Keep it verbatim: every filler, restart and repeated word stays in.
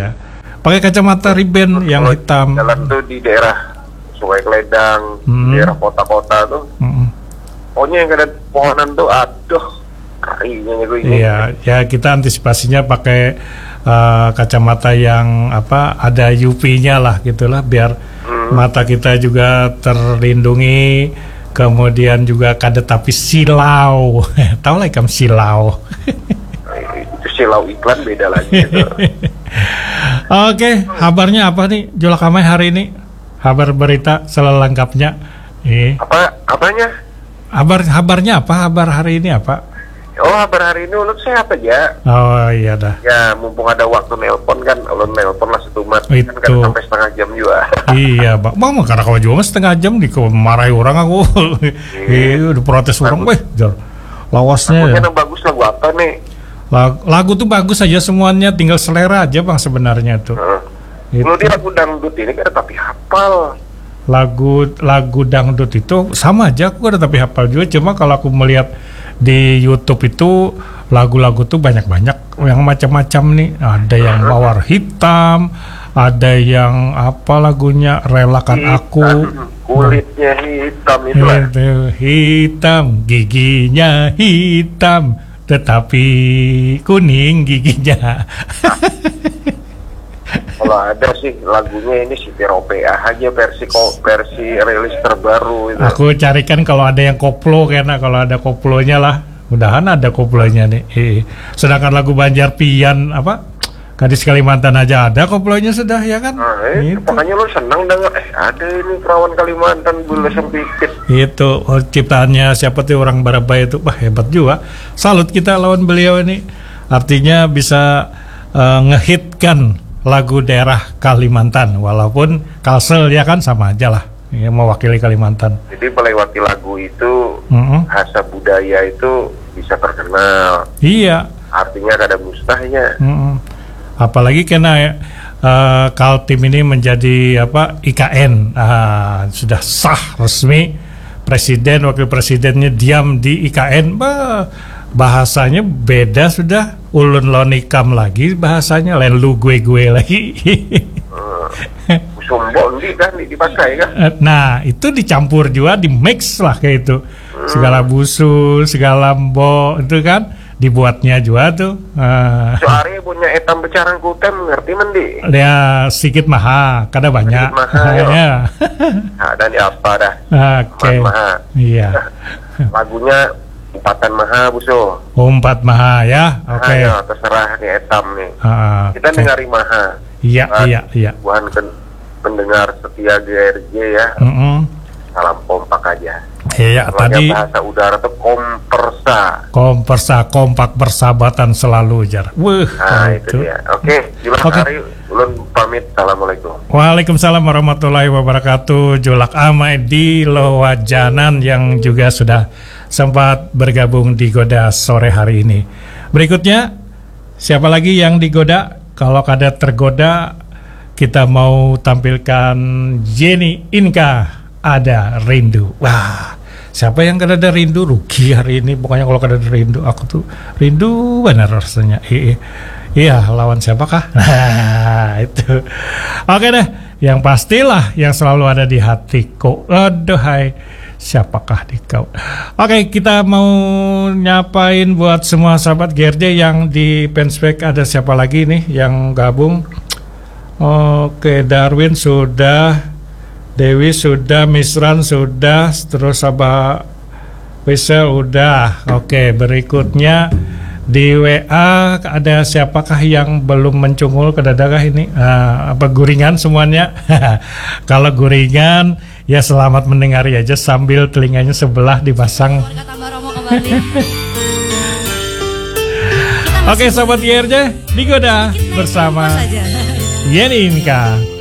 iya. Pakai kacamata riben yang Kalau hitam. Jalan tuh di daerah Sungai Kledang, Hmm. daerah kota-kota tuh. Mm-mm. Pokoknya yang ada pohonan tuh, aduh, kayaknya gue ini. Iya, ya kita antisipasinya pakai uh, kacamata yang apa ada U V-nya lah gitulah biar Hmm. mata kita juga terlindungi. Kemudian juga kada tapi silau. Tahu lah ikam silau. Itu silau iklan beda lagi gitu. Oke, kabarnya apa nih Jolak Amai hari ini? Kabar berita selengkapnya. Eh, Apa apanya? kabar kabarnya apa? Kabar hari ini apa? Oh, kabar hari ini ulun sehat aja. Oh iya dah. Ya, mumpung ada waktu nelpon kan, ulun nelpon lah setumat. Itu. Kan kadang sampai setengah jam juga. Iya, Bang. Bang, karena kalau juga setengah jam nih kau marahi orang aku. Iya, udah protes orang, weh, jar. Lawasnya. Lagunya Ya. yang bagus lagu apa nih? Lagu, lagu tuh bagus aja semuanya, tinggal selera aja Bang sebenarnya tuh. Heeh. Itu. Lu di lagu dangdut ini kan tapi hafal. Lagu lagu dangdut itu sama aja aku ada tapi hafal juga, cuma kalau aku melihat di YouTube itu lagu-lagu tuh banyak-banyak yang macam-macam nih. Ada yang mawar hitam, ada yang apa lagunya relakan aku. Kulitnya hitam itu lah. Itu hitam, giginya hitam, tetapi kuning giginya. Kalau ada sih lagunya ini Siti Ropeah aja versi ko, versi rilis terbaru itu. Aku carikan kalau ada yang koplo karena kalau ada koplonya lah. Mudahan ada koplonya nih. Eh, sedangkan lagu Banjar Pian apa? Gadis Kalimantan aja ada koplonya sudah ya kan? Nah, eh, Itu. makanya lu senang denger eh ada ini perawan Kalimantan bulu sempit. Itu oh, ciptaannya siapa tuh orang Barabaya itu, wah hebat juga. Salut kita lawan beliau ini. Artinya bisa uh, ngehitkan lagu daerah Kalimantan, walaupun Kalsel ya kan sama aja lah, ya, mewakili Kalimantan. Jadi melewati lagu itu Mm-mm. bahasa budaya itu bisa terkenal. Iya. Artinya kada mustahnya. Mm-mm. Apalagi karena uh, Kaltim ini menjadi apa I K N, ah, sudah sah resmi, presiden wakil presidennya diam di I K N. Bah, bahasanya beda sudah, ulun lonikam lagi bahasanya, lain lu gue gue lagi. Sumbo ndi kan dipakai kan. Nah itu dicampur juga, di mix lah kayak itu, segala busu, segala mbo itu kan dibuatnya juga tuh. Uh, Soalnya punya etam becarang kutem ngerti mendi. Ya sedikit maha, kada banyak. Sedikit maha, yo. Ya. Ada di apa dah? Oke. Maha. Iya. Lagunya Empatan Maha buso. Empat maha ya. Oke. Ayo terserah nih etam nih. Ah, Kita oke. dengari Maha. Iya, Ah, iya, iya. Bukan pen- pendengar setia G R J ya. Mm-mm. Salam kompak aja. Iya, Kalau tadi bahasa udara tuh kompersa. kompersa, kompak, persahabatan selalu jar. Wuh, Nah itu dia. Oke, Julang Oke. hari ulun pamit. Assalamualaikum. Waalaikumsalam warahmatullahi wabarakatuh. Jolak Amai di Lowajanan yang juga sudah sempat bergabung di Goda sore hari ini. Berikutnya, siapa lagi yang digoda? Kalau kada tergoda, kita mau tampilkan Jenny Inka, ada rindu. Wah, siapa yang kada ada rindu rugi hari ini. Pokoknya kalau kada ada rindu, aku tuh rindu benar rasanya. Iya, iya lawan siapakah? Nah itu. Oke deh, yang pastilah yang selalu ada di hatiku. Aduh hai, siapakah di kau? Oke, kita mau nyapain buat semua sahabat G R J yang di Fansback. Ada siapa lagi nih yang gabung? Oke, Darwin sudah, Dewi sudah, Misran sudah, terus Abah Wisel udah. Oke, berikutnya di W A ada siapakah yang belum mencungul ke dadakah ini? Ah, apa guringan semuanya? Kalau guringan ya selamat mendengar aja sambil telinganya sebelah dipasang. Oke, sobat G R J, digoda bersama Yeni Inka.